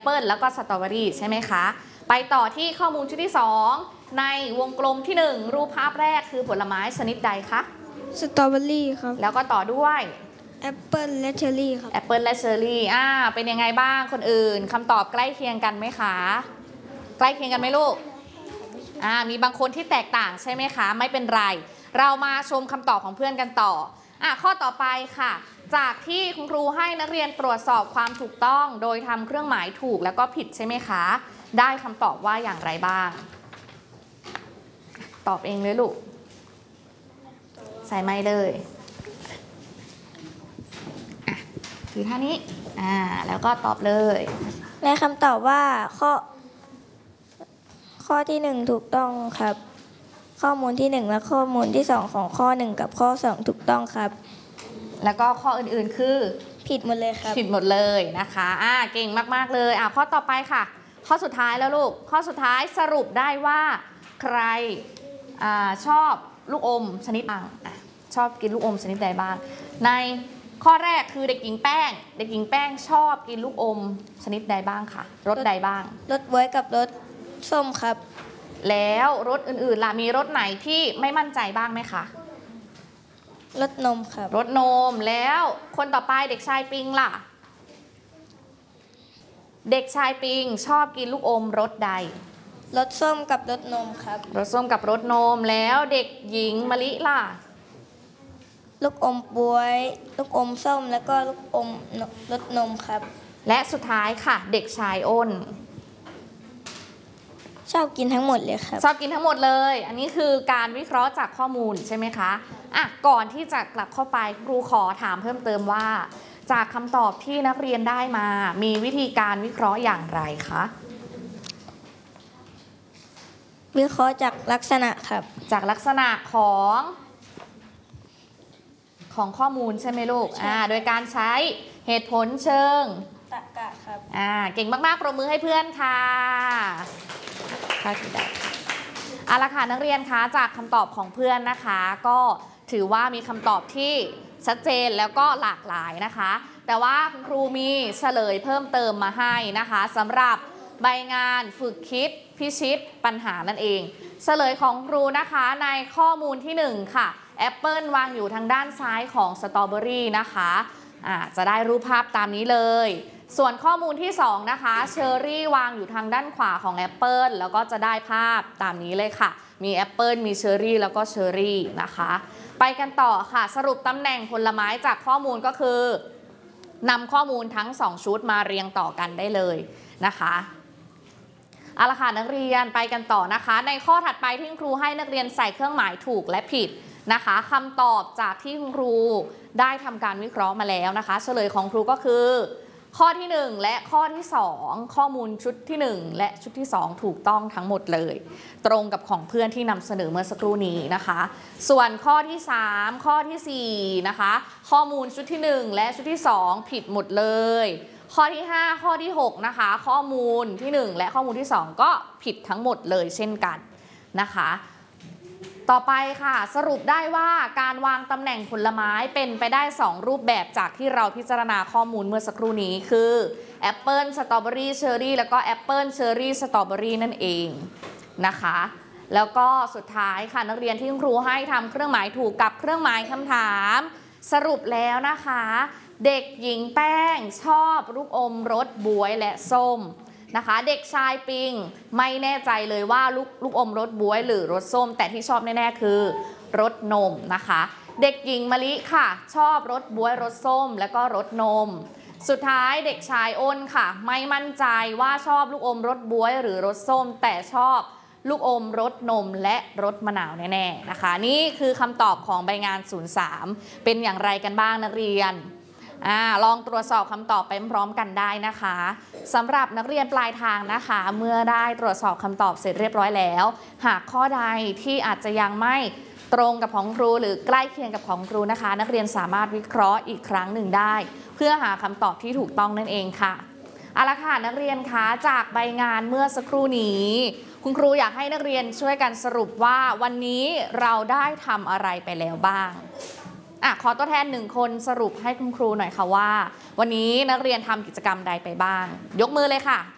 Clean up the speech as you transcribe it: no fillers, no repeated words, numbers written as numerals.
เปิ้ลแล้วก็สตรอเบอรี่ใช่ไหมคะไปต่อที่ข้อมูลชุดที่2ในวงกลมที่1รูปภาพแรกคือผลไม้ชนิดใดคะสตรอเบอรี่ครับแล้วก็ต่อด้วยแอปเปิลและเชอร์รี่ครับแอปเปิลและเชอร์รี่เป็นยังไงบ้างคนอื่นคำตอบใกล้เคียงกันไหมคะใกล้เคียงกันไหมลูกมีบางคนที่แตกต่างใช่ไหมคะไม่เป็นไรเรามาชมคำตอบของเพื่อนกันต่อข้อต่อไปค่ะจากที่คุณครูให้นักเรียนตรวจสอบความถูกต้องโดยทำเครื่องหมายถูกแล้วก็ผิดใช่ไหมคะได้คำตอบว่าอย่างไรบ้างตอบเองเลยลูกใส่ไม้เลยถือท่านี้แล้วก็ตอบเลยและคำตอบว่าข้อที่1ถูกต้องครับข้อมูลที่1และข้อมูลที่2ของข้อ1กับข้อ2ถูกต้องครับแล้วก็ข้ออื่นๆคือผิดหมดเลยครับผิดหมดเลยนะคะเก่งมากๆเลยข้อต่อไปค่ะข้อสุดท้ายแล้วลูกข้อสุดท้ายสรุปได้ว่าใครชอบลูกอมชนิดบ้างชอบกินลูกอมชนิดใดบ้างในข้อแรกคือเด็กหญิงแป้งเด็กหญิงแป้งชอบกินลูกอมชนิดใดบ้างคะรสใดบ้างรสบ๊วยกับรสส้มครับแล้วรสอื่นๆล่ะมีรสไหนที่ไม่มั่นใจบ้างไหมคะรสนมครับรสนมแล้วคนต่อไปเด็กชายปิงล่ะเด็กชายปิงชอบกินลูกอมรสใดรสส้มกับรสนมครับรสส้มกับรสนมแล้วเด็กหญิงมะลิล่ะลูกอมบ๊วยลูกอมส้มแล้วก็ลูกอมรสนมครับและสุดท้ายค่ะเด็กชายอ้นชอบกินทั้งหมดเลยครับชอบกินทั้งหมดเลยอันนี้คือการวิเคราะห์จากข้อมูลใช่ไหมคะก่อนที่จะกลับเข้าไปครูขอถามเพิ่มเติมว่าจากคำตอบที่นักเรียนได้มามีวิธีการวิเคราะห์อย่างไรคะวิเคราะห์จากลักษณะครับจากลักษณะของข้อมูลใช่ไหมลูกโดยการใช้เหตุผลเชิงตรรกะครับเก่งมากๆปรบมือให้เพื่อนค่ะเอาละค่ะนักเรียนคะจากคำตอบของเพื่อนนะคะก็ถือว่ามีคำตอบที่ชัดเจนแล้วก็หลากหลายนะคะแต่ว่าคุณครูมีเฉลยเพิ่มเติมมาให้นะคะสำหรับใบงานฝึกคิดพิชิตปัญหานั่นเองเฉลยของครูนะคะในข้อมูลที่1ค่ะแอปเปิลวางอยู่ทางด้านซ้ายของสตรอเบอรี่นะคะจะได้รูปภาพตามนี้เลยส่วนข้อมูลที่2นะคะเชอร์รี่วางอยู่ทางด้านขวาของแอปเปิลแล้วก็จะได้ภาพตามนี้เลยค่ะมีแอปเปิลมีเชอร์รี่แล้วก็เชอร์รี่นะคะไปกันต่อค่ะสรุปตำแหน่งผลไม้จากข้อมูลก็คือนำข้อมูลทั้ง2ชุดมาเรียงต่อกันได้เลยนะคะเอาละค่ะนักเรียนไปกันต่อนะคะในข้อถัดไปที่ครูให้นักเรียนใส่เครื่องหมายถูกและผิดนะคะคำตอบจากที่ครูได้ทำการวิเคราะห์มาแล้วนะคะเฉลยของครูก็คือข้อที่1และข้อที่2ข้อมูลชุดที่1และชุดที่2ถูกต้องทั้งหมดเลยตรงกับของเพื่อนที่นำเสนอเมื่อสักครู่นี้นะคะส่วนข้อที่3ข้อที่4นะคะข้อมูลชุดที่1และชุดที่2ผิดหมดเลยข้อที่5ข้อที่6นะคะข้อมูลที่1และข้อมูลที่2ก็ผิดทั้งหมดเลยเช่นกันนะคะต่อไปค่ะสรุปได้ว่าการวางตำแหน่งผลไม้เป็นไปได้2รูปแบบจากที่เราพิจารณาข้อมูลเมื่อสักครู่นี้คือแอปเปิลสตรอเบอรี่เชอร์รี่แล้วก็แอปเปิลเชอร์รี่สตรอเบอรี่นั่นเองนะคะแล้วก็สุดท้ายค่ะนักเรียนที่ครูให้ทำเครื่องหมายถูกกับเครื่องหมายคำถามสรุปแล้วนะคะเด็กหญิงแป้งชอบลูกอมรสบ๊วยและส้มนะคะเด็กชายปิงไม่แน่ใจเลยว่าลูกอมรสบ๊วยหรือรสส้มแต่ที่ชอบแน่ๆคือรสนมนะคะเด็กหญิงมะลิค่ะชอบรสบ๊วยรสส้มและก็รสนมสุดท้ายเด็กชายอ้นค่ะไม่มั่นใจว่าชอบลูกอมรสบ๊วยหรือรสส้มแต่ชอบลูกอมรสนมและรสมะนาวแน่ๆนะคะนี่คือคำตอบของใบงาน03เป็นอย่างไรกันบ้างนักเรียนลองตรวจสอบคำตอบไปพร้อมกันได้นะคะสำหรับนักเรียนปลายทางนะคะเมื่อได้ตรวจสอบคำตอบเสร็จเรียบร้อยแล้วหากข้อใดที่อาจจะยังไม่ตรงกับของครูหรือใกล้เคียงกับของครูนะคะนักเรียนสามารถวิเคราะห์อีกครั้งหนึ่งได้เพื่อหาคำตอบที่ถูกต้องนั่นเองค่ะเอาละค่ะนักเรียนคะจากใบงานเมื่อสักครู่นี้คุณครูอยากให้นักเรียนช่วยกันสรุปว่าวันนี้เราได้ทำอะไรไปแล้วบ้างขอตัวแทน1คนสรุปให้คุณครูหน่อยค่ะว่าวันนี้นักเรียนทำกิจกรรมใดไปบ้างยกมือเลยค่ะ